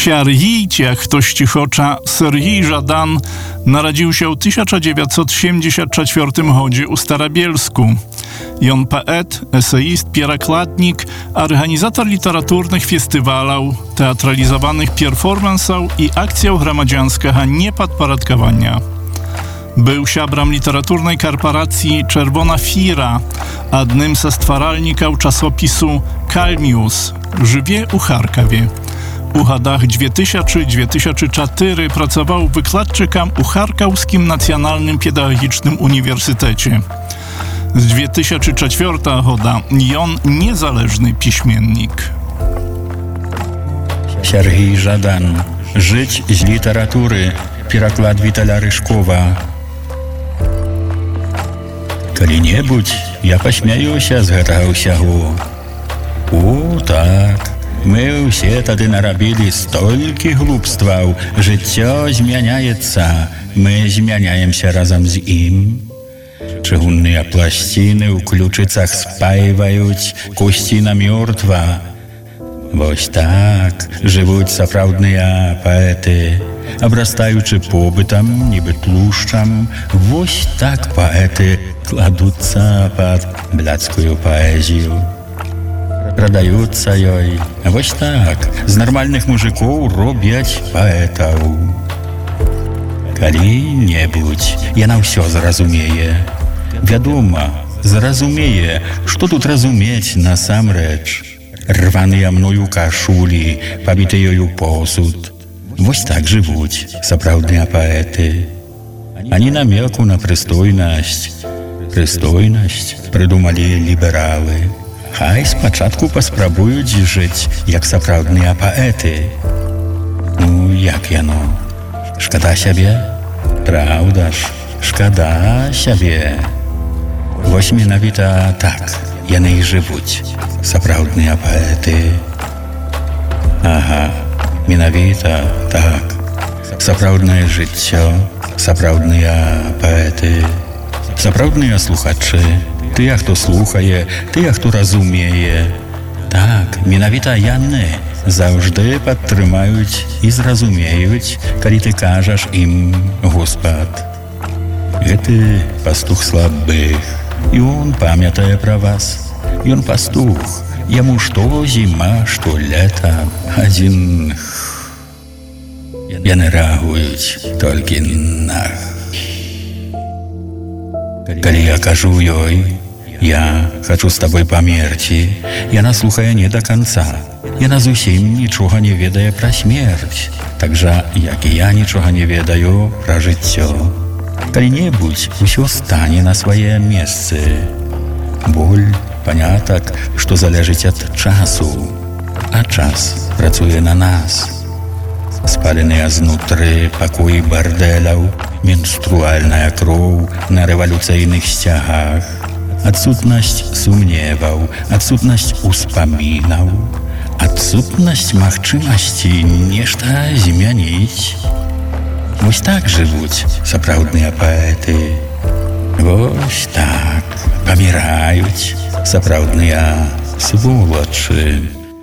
Сяргій, ці як ktoś cichocza, Sergij Żadan narodził się w 1974 roku u Starabielsku. On poet, eseist, pierakladnik, organizator literaturnych festiwalów, teatralizowanych performansów i akcjów gramadzianskiego niepodporядkowania. Był siabrem literaturnej korporacji Czerwona Fira, jednym ze stwaralników czasopisu Kalmius, żywie u Charkowie. U latach 2000-2004 pracował wykładczykiem u Charkowskim Nacjonalnym Pedagogicznym Uniwersytecie. Z 2004 roku on niezależny piśmiennik. Sergij Żadan. Żyć z literatury. Пераклад Віталя Рыжкова. Калі-небудзь я пасмяюся з гэтага ўсяго. Так. Мы ўсе тады нарабілі столькі глупстваў. Жыццё змяняецца. Мы змяняемся разам з ім. Чыгунныя пласціны ў ключыцах спайваюць, кусціна мёртва. Вось так жывуць сапраўдныя паэты, абрастаючы побытам, нібы тлушчам. Вось так паэты кладуцца пад бляцкую паэзію. Прадаюцца ёй. Вось так з нармальных мужикоў робяць паэтаў. Калі-небудзь яна ўсё зразумее. Вядома, зразумее, што тут разумець насамрэч. Рваныя мною кашулі, пабіты ёю посуд. Вось так жывуць сапраўдныя паэты. Ані намеку на прыстойнасць. Прыстойнасць прыдумалі лібералы. Хай спачатку паспрабуюць жыць, як сапраўдныя паэты. Як яно? Шкада сябе? Праўда ж, шкада сябе. Вось менавіта так яны і жывуць, сапраўдныя паэты. Ага, менавіта так. Сапраўднае жыццё, сапраўдныя паэты, сапраўдныя слухачы. Тыя, хто слухае, тыя, хто разумее. Так, менавіта яны заўжды падтрымаюць і зразумеюць, калі ты кажаш ім «Господ». Гэты пастух слабых, і он памятае пра вас. Ён пастух, яму што зіма, што лета, адзін. Яны рэагуюць толькі на. Калі я кажу ёй, я хачу з табой памерці, яна слухае не да канца. Яна зусім нічога не ведае пра смерць, так жа, як і я нічога не ведаю пра жыццё. Калі-небудзь усё стане на свае месцы. Боль, панятак, што залежыць ад часу, а час працуе на нас. Спаленыя знутры пакоі бардэляў, менструальная кроў на рэвалюцыйных сцягах, адсутнасць сумневаў, адсутнасць успамінаў, адсутнасць магчымасці нешта змяніць. Вось так жывуць сапраўдныя паэты. Вось так паміраюць сапраўдныя сволачы.